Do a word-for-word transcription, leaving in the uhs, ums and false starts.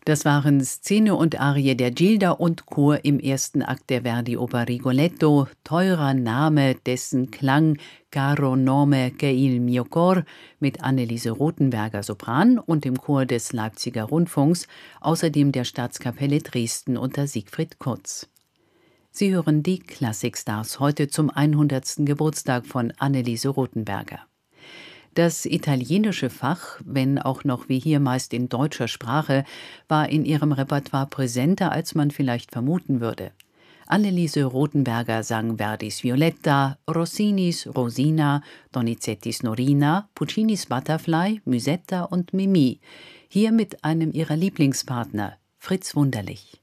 Das waren Szene und Arie der Gilda und Chor im ersten Akt der Verdi-Oper Rigoletto, Teurer Name, dessen Klang Caro nome che il mio cor, mit Anneliese Rothenberger Sopran und dem Chor des Leipziger Rundfunks, außerdem der Staatskapelle Dresden unter Siegfried Kurz. Sie hören die Klassikstars heute zum hundertsten Geburtstag von Anneliese Rothenberger. Das italienische Fach, wenn auch noch wie hier meist in deutscher Sprache, war in ihrem Repertoire präsenter, als man vielleicht vermuten würde. Anneliese Rothenberger sang Verdis Violetta, Rossinis Rosina, Donizettis Norina, Puccinis Butterfly, Musetta und Mimì, hier mit einem ihrer Lieblingspartner, Fritz Wunderlich.